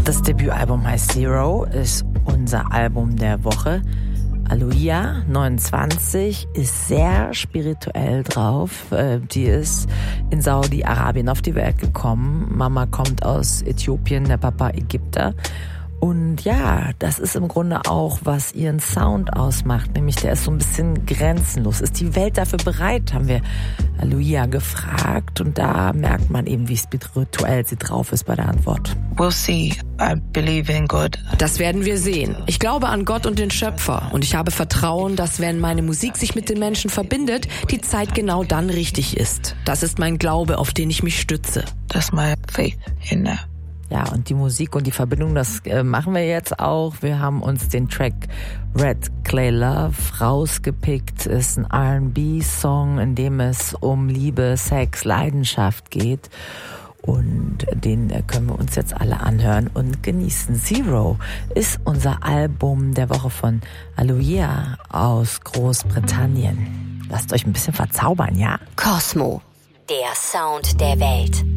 Das Debütalbum heißt Zero, ist unser Album der Woche. Aloia, 29, ist sehr spirituell drauf. Die ist in Saudi-Arabien auf die Welt gekommen. Mama kommt aus Äthiopien, der Papa Ägypter. Und ja, das ist im Grunde auch, was ihren Sound ausmacht. Nämlich der ist so ein bisschen grenzenlos. Ist die Welt dafür bereit, haben wir Aloia gefragt. Und da merkt man eben, wie spirituell sie drauf ist bei der Antwort. We'll see. I believe in God. Das werden wir sehen. Ich glaube an Gott und den Schöpfer. Und ich habe Vertrauen, dass wenn meine Musik sich mit den Menschen verbindet, die Zeit genau dann richtig ist. Das ist mein Glaube, auf den ich mich stütze. That's my faith in that. Ja, und die Musik und die Verbindung, das machen wir jetzt auch. Wir haben uns den Track Red Clay Love rausgepickt. Ist ein R&B-Song, in dem es um Liebe, Sex, Leidenschaft geht. Und den können wir uns jetzt alle anhören und genießen. Zero ist unser Album der Woche von Aloia aus Großbritannien. Lasst euch ein bisschen verzaubern, ja? Cosmo, der Sound der Welt.